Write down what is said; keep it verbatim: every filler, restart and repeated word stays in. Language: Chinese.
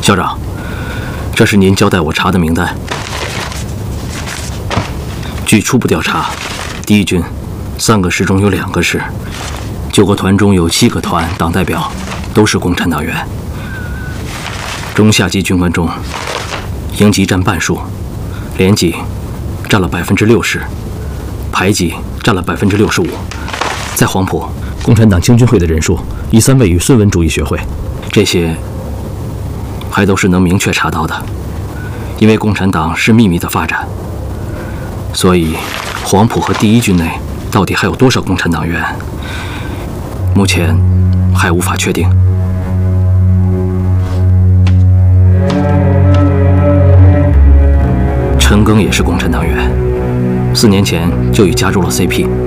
校长，这是您交代我查的名单。据初步调查，第一军三个师中有两个师，九个团中有七个团党代表都是共产党员。中下级军官中，营级占半数，连级占了百分之六十，排级占了百分之六十五。在黄埔，共产党青军会的人数以三位于孙文主义学会，这些还都是能明确查到的。因为共产党是秘密的发展，所以黄埔和第一军内到底还有多少共产党员，目前还无法确定。陈赓也是共产党员，四年前就已加入了 C P。